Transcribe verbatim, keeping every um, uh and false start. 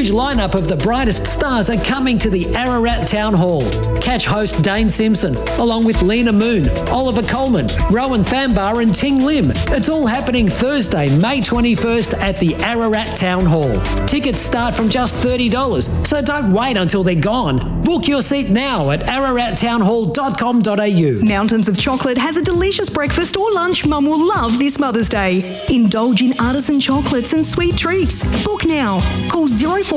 huge lineup of the brightest stars are coming to the Ararat Town Hall. Catch host Dane Simpson, along with Lena Moon, Oliver Coleman, Rowan Thambar and Ting Lim. It's all happening Thursday, May twenty-first at the Ararat Town Hall. Tickets start from just thirty dollars, so don't wait until they're gone. Book your seat now at ararat town hall dot com dot a u. Mountains of Chocolate has a delicious breakfast or lunch Mum will love this Mother's Day. Indulge in artisan chocolates and sweet treats. Book now. Call zero four